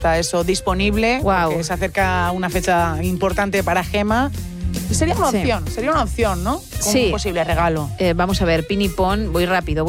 está eso disponible, porque se acerca una fecha importante para Gemma. Y sería una opción, ¿no? Como un posible regalo. Vamos a ver, Pin y Pon, voy rápido.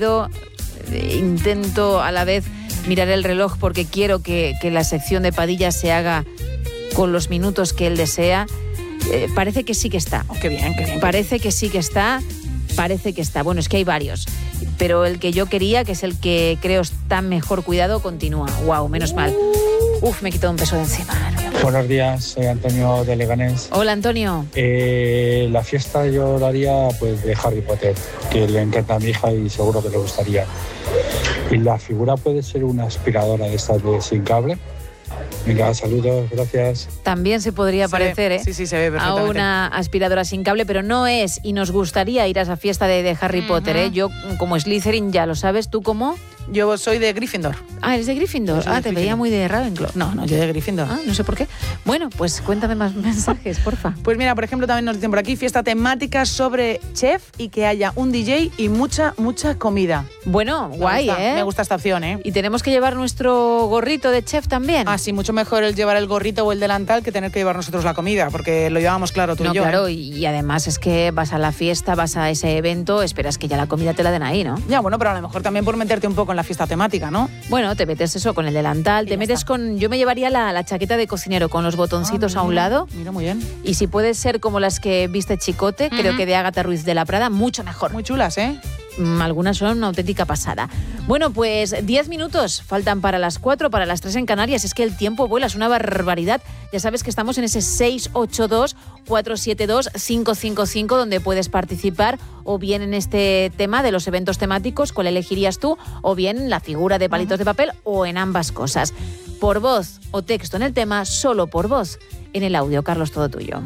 Intento a la vez mirar el reloj porque quiero que la sección de Padilla se haga con los minutos que él desea. Parece que sí que está. Qué bien. Parece que sí que está. Bueno, es que hay varios. Pero el que yo quería, que es el que creo está mejor cuidado, continúa. Wow, menos mal. Me he quitado un peso de encima. Buenos días, soy Antonio de Leganés. Hola, Antonio. La fiesta yo la haría pues de Harry Potter, que le encanta a mi hija y seguro que le gustaría. Y la figura puede ser una aspiradora de estas de sin cable. Venga, saludos, gracias. También se podría parecer, Sí, se ve perfectamente. a una aspiradora sin cable, pero no es, y nos gustaría ir a esa fiesta de Harry Potter, Yo, como Slytherin, ya lo sabes, ¿tú cómo? Yo soy de Gryffindor. ¿Eres de Gryffindor? Te veía muy de Ravenclaw. No, yo de Gryffindor. No sé por qué. Bueno, pues cuéntame más mensajes, porfa. Pues mira, por ejemplo, también nos dicen por aquí, fiesta temática sobre chef y que haya un DJ y mucha comida. Bueno, guay, Me gusta esta opción, ¿Y tenemos que llevar nuestro gorrito de chef también? Sí, mucho mejor el llevar el gorrito o el delantal que tener que llevar nosotros la comida, porque lo llevamos claro tú y yo. Claro, y además es que vas a la fiesta, vas a ese evento, esperas que ya la comida te la den ahí, ¿no? Ya, bueno, pero a lo mejor también por meterte un poco en la fiesta temática, ¿no? Bueno, te metes eso con el delantal, te metes con... Yo me llevaría la chaqueta de cocinero con los botoncitos a un lado. Mira, muy bien. Y si puede ser como las que viste Chicote, creo que de Ágata Ruiz de la Prada, mucho mejor. Muy chulas, ¿eh? Algunas son una auténtica pasada. Bueno, pues 10 minutos faltan para las 4, para las 3 en Canarias. Es que el tiempo vuela, es una barbaridad. Ya sabes que estamos en ese 682-472-555 donde puedes participar o bien en este tema de los eventos temáticos, cuál elegirías tú, o bien la figura de palitos de papel o en ambas cosas. Por voz o texto en el tema, solo por voz en el audio. Carlos, todo tuyo.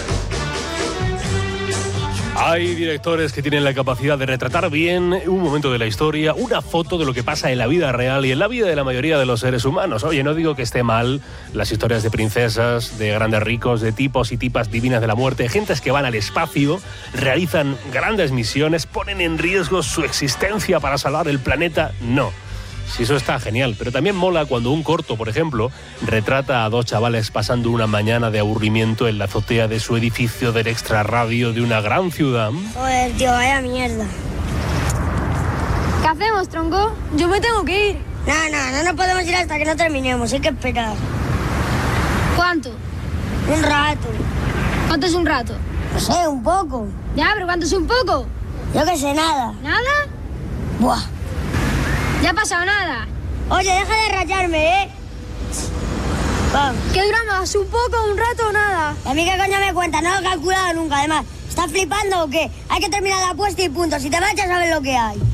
Hay directores que tienen la capacidad de retratar bien un momento de la historia, una foto de lo que pasa en la vida real y en la vida de la mayoría de los seres humanos. Oye, no digo que esté mal las historias de princesas, de grandes ricos, de tipos y tipas divinas de la muerte, gentes que van al espacio, realizan grandes misiones, ponen en riesgo su existencia para salvar el planeta. No. Sí, eso está genial, pero también mola cuando un corto, por ejemplo, retrata a dos chavales pasando una mañana de aburrimiento en la azotea de su edificio del extrarradio de una gran ciudad. Joder, tío, vaya mierda. ¿Qué hacemos, tronco? Yo me tengo que ir. No podemos ir hasta que no terminemos, hay que esperar. ¿Cuánto? Un rato. ¿Cuánto es un rato? No sé, un poco. Ya, pero ¿cuánto es un poco? Yo qué sé, nada. ¿Nada? Buah. Ya ha pasado nada. Oye, deja de rayarme, ¿eh? Vamos. ¿Qué dura más? ¿Un poco, un rato o nada? ¿A mí qué coño me cuentas? No lo he calculado nunca, además. ¿Estás flipando o qué? Hay que terminar la apuesta y punto. Si te marchas, sabes lo que hay.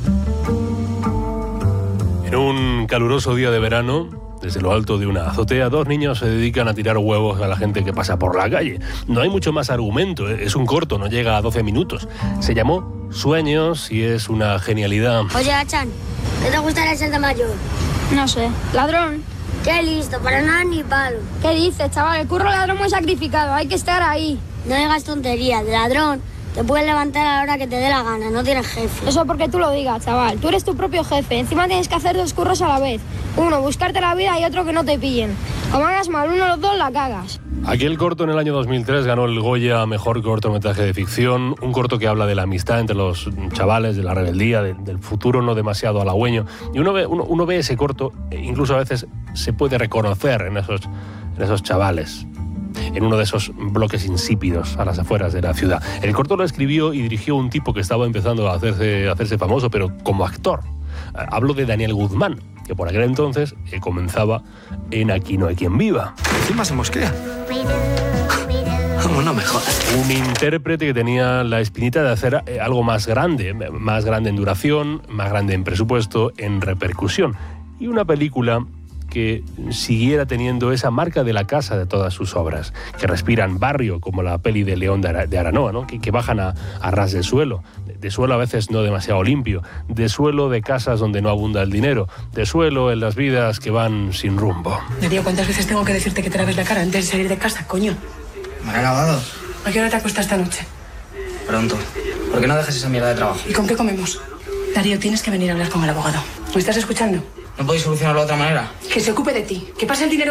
En un caluroso día de verano, desde lo alto de una azotea, dos niños se dedican a tirar huevos a la gente que pasa por la calle. No hay mucho más argumento, es un corto, no llega a 12 minutos. Se llamó Sueños y es una genialidad. Oye, Achan, ¿qué te gustaría ser de mayor? No sé. Ladrón. Qué listo, para nada ni palo. ¿Qué dices, chaval? El curro ladrón muy sacrificado, hay que estar ahí. No digas tonterías, de ladrón te puedes levantar a la hora que te dé la gana, no tienes jefe. Eso porque tú lo digas, chaval. Tú eres tu propio jefe, encima tienes que hacer dos curros a la vez. Uno, buscarte la vida y otro que no te pillen. Como hagas mal uno de los dos, la cagas. Aquel corto en el año 2003 ganó el Goya a Mejor Cortometraje de Ficción, un corto que habla de la amistad entre los chavales, de la rebeldía, del futuro no demasiado halagüeño. Y uno ve ese corto e incluso a veces se puede reconocer en esos chavales, en uno de esos bloques insípidos a las afueras de la ciudad. El corto lo escribió y dirigió un tipo que estaba empezando a hacerse famoso, pero como actor. Hablo de Daniel Guzmán, que por aquel entonces comenzaba en Aquí no hay quien viva. Encima se mosquea. No me jodas. Un intérprete que tenía la espinita de hacer algo más grande en duración, más grande en presupuesto, en repercusión. Y una película que siguiera teniendo esa marca de la casa de todas sus obras, que respiran barrio, como la peli de León de Aranoa, ¿no? que bajan a ras de suelo a veces no demasiado limpio, de suelo de casas donde no abunda el dinero, de suelo en las vidas que van sin rumbo. Darío, ¿cuántas veces tengo que decirte que te laves la cara antes de salir de casa, coño? ¿Me la he lavado? ¿A qué hora te acuestas esta noche? Pronto. ¿Por qué no dejas esa mierda de trabajo? ¿Y con qué comemos? Darío, tienes que venir a hablar con el abogado. ¿Me estás escuchando? ¿No podéis solucionarlo de otra manera? Que se ocupe de ti. Que pase el dinero